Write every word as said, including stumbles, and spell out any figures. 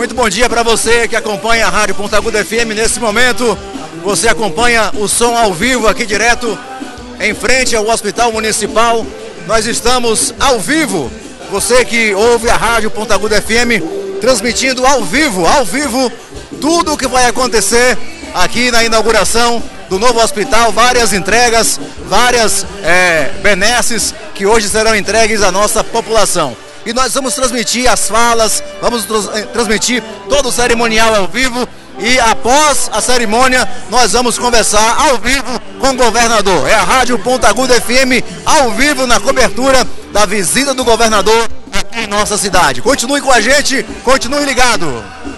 Muito bom dia para você que acompanha a Rádio Ponta Aguda F M. Nesse momento, você acompanha o som ao vivo aqui direto em frente ao Hospital Municipal. Nós estamos ao vivo. Você que ouve a Rádio Ponta Aguda F M, transmitindo ao vivo, ao vivo, tudo o que vai acontecer aqui na inauguração do novo hospital, várias entregas, várias é, benesses que hoje serão entregues à nossa população. E nós vamos transmitir as falas, vamos trans transmitir todo o cerimonial ao vivo e após a cerimônia nós vamos conversar ao vivo com o governador. É a Rádio Ponta Aguda F M ao vivo na cobertura da visita do governador aqui em nossa cidade. Continue com a gente, continue ligado.